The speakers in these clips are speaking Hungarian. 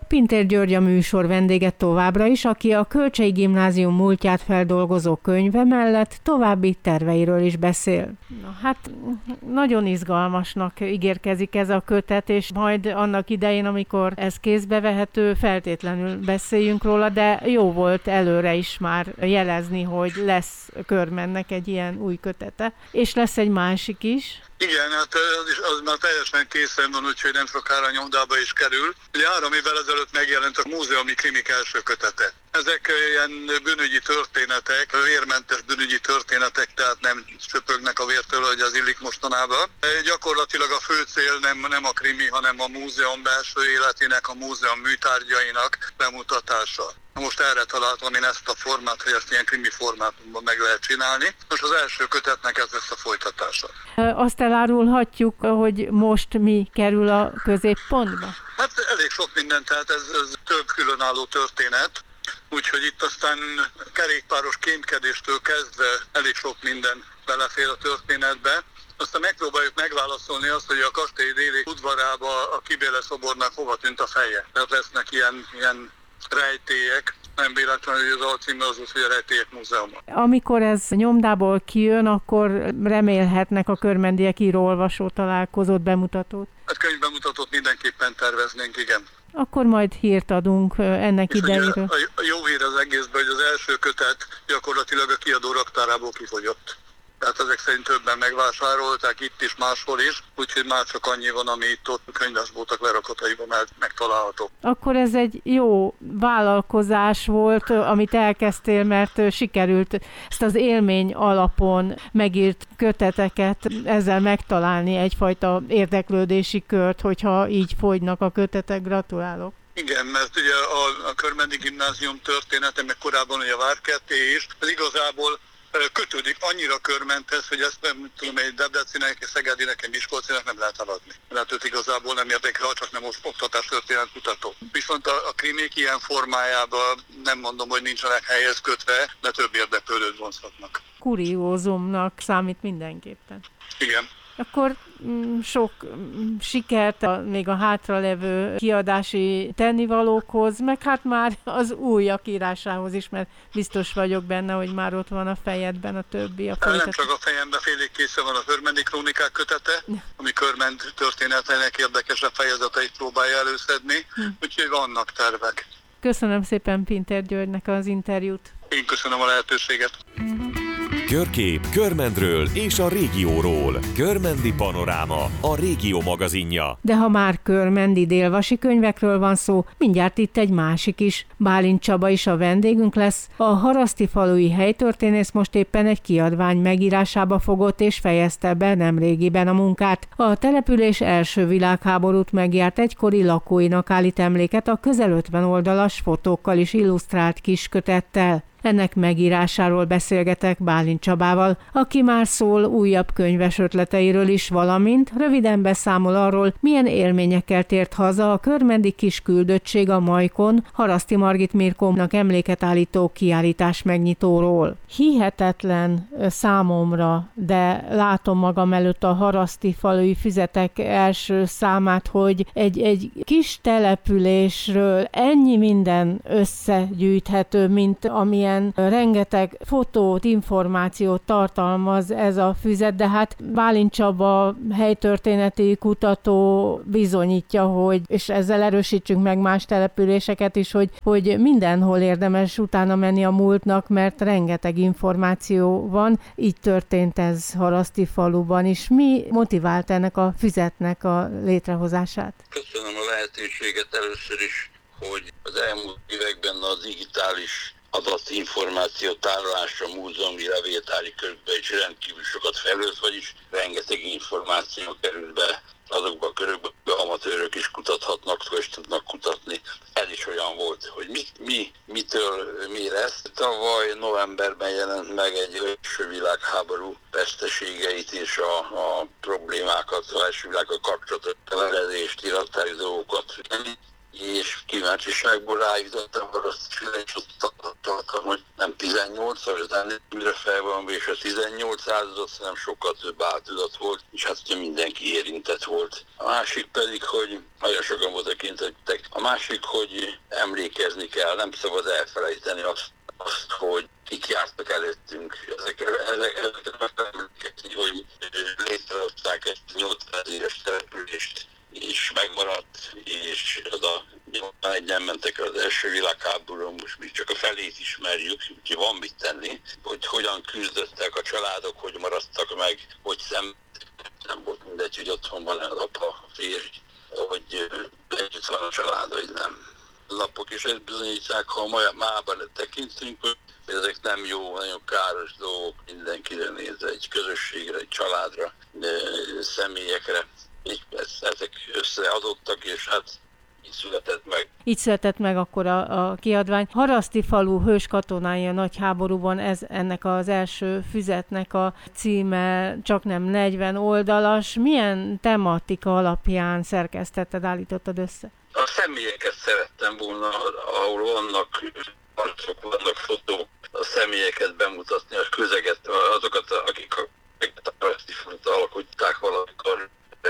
Pintér György a műsor vendége továbbra is, aki a Kölcsey Gimnázium múltját feldolgozó könyve mellett további terveiről is beszél. Na, hát nagyon izgalmasnak ígérkezik ez a kötet, és majd annak idején, amikor ez kézbe vehető, feltétlenül beszéljünk róla, de jó volt előre is már jelezni, hogy lesz Körmennek egy ilyen új kötete, és lesz egy másik is. Igen, hát az már teljesen készen van, úgyhogy nem sokára nyomdába is kerül. Ugye 3 évvel ezelőtt megjelent a múzeumi krimik első kötete. Ezek ilyen bűnügyi történetek, vérmentes bűnügyi történetek, tehát nem söpögnek a vértől, hogy az illik mostanában. Gyakorlatilag a fő cél nem a krimi, hanem a múzeum belső életének, a múzeum műtárgyainak bemutatása. Most erre találtam én ezt a formát, hogy ezt ilyen krimi formátumban meg lehet csinálni. Most az első kötetnek ez lesz a folytatása. Azt elárulhatjuk, hogy most mi kerül a középpontba? Hát elég sok minden, tehát ez több különálló történet. Úgyhogy itt aztán kerékpáros kémkedéstől kezdve elég sok minden belefér a történetbe. Aztán megpróbáljuk megválaszolni azt, hogy a kastély déli udvarába a Kibéle szobornak hova tűnt a feje. Tehát lesznek ilyen rejtélyek. Nem véletlenül, hogy az alcíme az, hogy a Rejtélyek Múzeuma. Amikor ez nyomdából kijön, akkor remélhetnek a körmendiek író-olvasó találkozót, bemutatót? Hát könyvbemutatót mindenképpen terveznénk, igen. Akkor majd hírt adunk ennek idejéről. A jó hír az egészben, hogy az első kötet gyakorlatilag a kiadó raktárából kifogyott. Tehát ezek szerint többen megvásárolták itt is, máshol is, úgyhogy már csak annyi van, ami itt-ott könyvesboltok lerakataiban megtalálható. Akkor ez egy jó vállalkozás volt, amit elkezdtél, mert sikerült ezt az élmény alapon megírt köteteket ezzel megtalálni egyfajta érdeklődési kört, hogyha így fogynak a kötetek. Gratulálok! Igen, mert ugye a Körmendi Gimnázium története, meg korábban ugye a Várkerté is, ez igazából kötődik annyira Körmenthez, hogy ezt nem tudom, egy Debreceninek, egy Szegedinek, egy Miskolcinak nem lehet eladni. Mert őt igazából nem érdekel, csak nem oktatástörténet kutató. Viszont a krimik ilyen formájában nem mondom, hogy nincsenek helyhez kötve, de több érdeklődőt vonzhatnak. Kuriózumnak számít mindenképpen. Igen. Akkor sok sikert még a hátralevő kiadási tennivalókhoz, meg hát már az újak írásához is, mert biztos vagyok benne, hogy már ott van a fejedben a többi. Nem csak a fejemben, félig készen van a Körmendi Krónikák kötete, ami Körmend történetének érdekesebb fejezeteit próbálja előszedni, úgyhogy vannak tervek. Köszönöm szépen Pintér Györgynek az interjút. Én köszönöm a lehetőséget. Körkép Körmendről és a régióról. Körmendi Panoráma, a régió magazinja. De ha már körmendi délvasi könyvekről van szó, mindjárt itt egy másik is. Bálint Csaba is a vendégünk lesz. A harasztifalui helytörténész most éppen egy kiadvány megírásába fogott és fejezte be nemrégiben a munkát. A település első világháborút megjárt egykori lakóinak állít emléket a közel 50 oldalas fotókkal is illusztrált kiskötettel. Ennek megírásáról beszélgetek Bálint Csabával, aki már szól újabb könyves ötleteiről is, valamint röviden beszámol arról, milyen élményekkel tért haza a körmendi kisküldöttség a Majkon Haraszti Margit Mirkónak emléket állító kiállítás megnyitóról. Hihetetlen számomra, de látom magam előtt a harasztifalui füzetek első számát, hogy egy kis településről ennyi minden összegyűjthető, mint amilyen rengeteg fotót, információt tartalmaz ez a füzet, de hát Bálint Csaba helytörténeti kutató bizonyítja, hogy, és ezzel erősítsünk meg más településeket is, hogy mindenhol érdemes utána menni a múltnak, mert rengeteg információ van. Így történt ez Harasztifaluban is. Mi motivált ennek a füzetnek a létrehozását? Köszönöm a lehetőséget először is, hogy az elmúlt években a digitális adatinformáció tárolása múzeumi levéltári körökbe is rendkívül sokat fejlődött, vagyis rengeteg információ kerül be azokba a körökbe, amatőrök is kutathatnak, és tudnak kutatni. Ez is olyan volt, hogy mitől mi lesz. Tavaly novemberben jelent meg egy első világháború veszteségeit és a problémákat, az első világgal kapcsolatos levelezést, irattári dolgokat, és kíváncsiságból rájutottam, hogy nem 18-as, de mire fel van, és a 18 század, nem sokkal több áltudat volt, és hát ugye mindenki érintett volt. A másik pedig, hogy nagyon sokan voltak érintettek a A másik, hogy emlékezni kell, nem szabad elfelejteni azt hogy kik jártak előttünk. Ezeket emlékezni, hogy létrehozták ezt 800 éves települést, és megmaradt, és az a 81-en mentek az első világháborúban, most mi csak a felét ismerjük, úgyhogy van mit tenni, hogy hogyan küzdöttek a családok, hogy maradtak meg, hogy nem volt mindegy, hogy otthon van az apa, a férj, hogy együtt van a család, vagy nem. A lapok is ezt bizonyítják, ha mában tekintünk, hogy ezek nem jó, nagyon káros dolgok mindenkire nézve, egy közösségre, egy családra, személyekre. Ezek összeadottak, és hát így született meg akkor a kiadvány. Haraszti falu hős katonái a nagy háborúban, ez ennek az első füzetnek a címe, csaknem 40 oldalas. Milyen tematika alapján szerkesztetted, állítottad össze? A személyeket szerettem volna, ahol vannak arcok, vannak fotók, a személyeket bemutatni, a közeget, azokat, akik a haraszti falut alakították valamikor,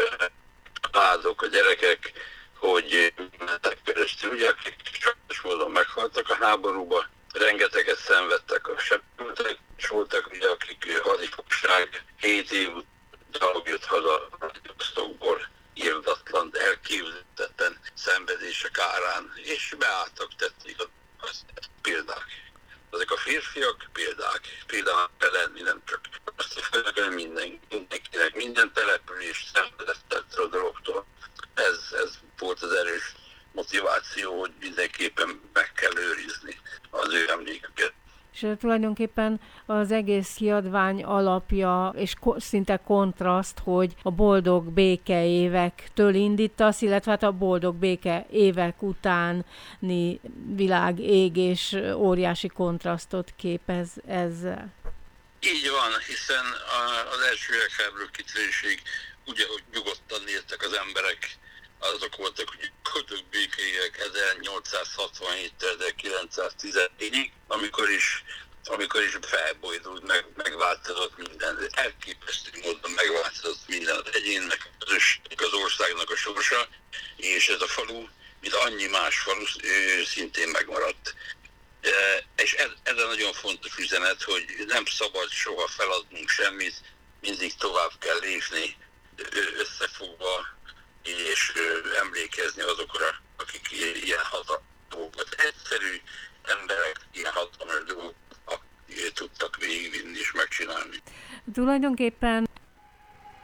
a gyerekek, hogy mentek keresztül, ugye, akik sajnos módon meghaltak a háborúba, rengeteget szenvedtek a sebesültek, és voltak ugye, akik hadifogság 7 év után jött haza a osztokból, irdatlan, elképzelhetetlen szenvedések árán, és beálltak, tették a példák. Ezek a férfiak példák kell lenni, nem csak azt a főleg mindenkinek, minden település szenvedett ettől a dologtól. Ez volt az erős motiváció, hogy mindenképpen meg kell őrizni az ő emléküket. És tulajdonképpen az egész kiadvány alapja és szinte kontraszt, hogy a boldog béke évektől indítasz, illetve hát a boldog béke évek utáni világégés óriási kontrasztot képez ezzel. Így van, hiszen az első világháború kitörésig ugye, hogy nyugodtan éltek az emberek, azok voltak, hogy boldog békéjek 1867-től 1914-ig, amikor is felbojdult, megváltozott minden. Elképesztő módon megváltozott minden az egyénnek, az országnak a sorsa, és ez a falu, mint annyi más falu, szintén megmaradt. És ez a nagyon fontos üzenet, hogy nem szabad soha feladnunk semmit, mindig tovább kell lépni, összefogva, és emlékezni azokra, akik ilyen hatalmas, egyszerű emberek, ilyen hatalmas dolgokat tudtak végigvinni és megcsinálni. Tulajdonképpen